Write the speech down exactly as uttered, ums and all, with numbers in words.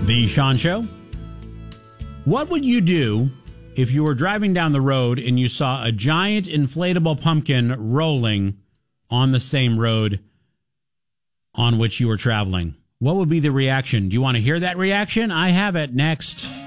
The Sean Show. What would you do if you were driving down the road and you saw a giant inflatable pumpkin rolling on the same road on which you were traveling? What would be the reaction? Do you want to hear that reaction? I have it next.